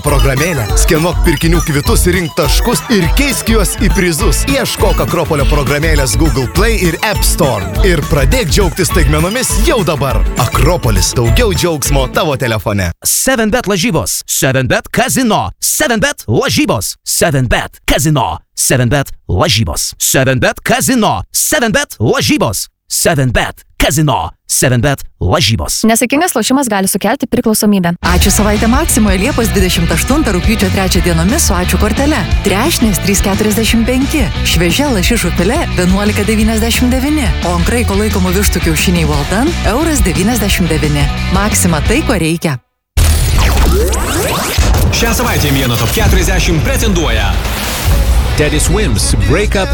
Programėlę, skenuok pirkinių kvitus, rink taškus ir keisk juos į prizus. Ieškok Akropolio programėlės Google Play ir App Store. Ir pradėk džiaugtis staigmenomis jau dabar. Akropolis. Daugiau džiaugsmo tavo telefone. 7bet lažybos. 7bet kazino. 7bet lažybos. 7bet kazino. 7bet lažybos. 7bet kazino. 7bet lažybos. 7bet kazino. 7bet lažybos. Nesaikingas lošimas gali sukelti priklausomybę. Ačiū savaitę Maksimoje Liepos 28 rugpjūčio 3 dienomis su ačiū kortele. Trešnės 3,45, šviežia lašišų filė 11,99, o ant kraiko laikomų vištų kiaušiniai Walden €1,99. Maksima tai, ko reikia. Šią savaitę Mieno Top 40 pretenduoja Teddy Swims, Break Up